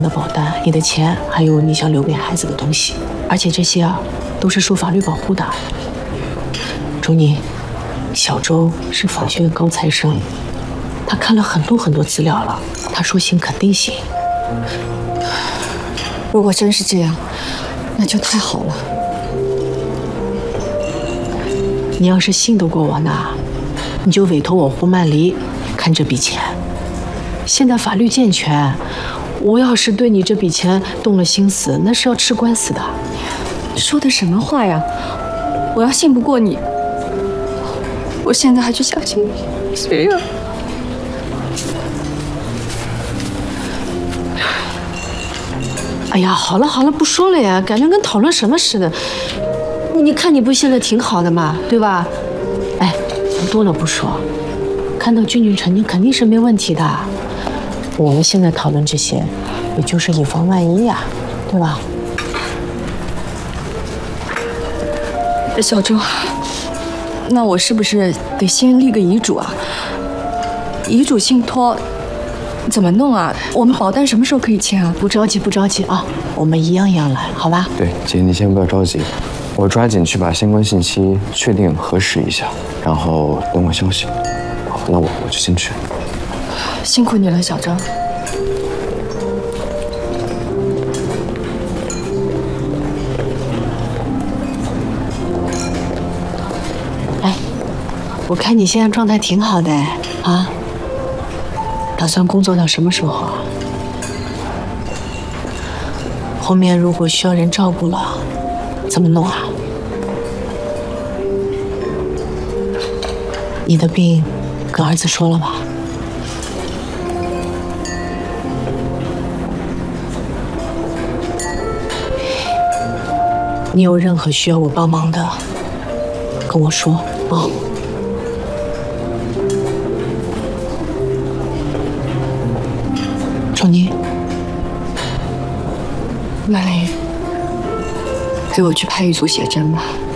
的保单、你的钱，还有你想留给孩子的东西，而且这些都是受法律保护的。钟宁，小周是法学院高材生，他看了很多资料了，他说行肯定行。 如果真是这样，那就太好了。 你要是信得过我呢，你就委托我胡曼离看这笔钱。现在法律健全，我要是对你这笔钱动了心思，那是要吃官司的。 说的什么话呀！我要信不过你，我现在还去相信你，谁呀？ 哎呀，好了，不说了呀，感觉跟讨论什么似的。你看你不现在挺好的嘛，对吧？哎，多了不说，看到君君成年肯定是没问题的。我们现在讨论这些，也就是以防万一呀，对吧？ 小周，那我是不是得先立个遗嘱啊？遗嘱信托怎么弄啊？我们保单什么时候可以签啊？ 不着急啊，我们一样来，好吧？ 对，姐，你先不要着急，我抓紧去把相关信息确定核实一下，然后等我消息。好，那我就先去。 辛苦你了，小周。 哎，我看你现在状态挺好的啊，打算工作到什么时候啊？后面如果需要人照顾了，怎么弄啊？你的病跟儿子说了吧？你有任何需要我帮忙的，跟我说啊。钟宁， 曼玲，给我去派一组写真吧。